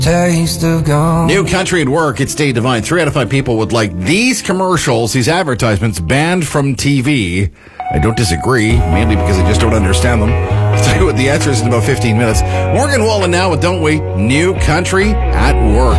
taste of gone. New country at work, it's Dave Devine. 3 out of 5 people would like these commercials, these advertisements banned from TV. I don't disagree, mainly because I just don't understand them. I'll tell you what the answer is in about 15 minutes. Morgan Wallen now with Don't We? New country at work.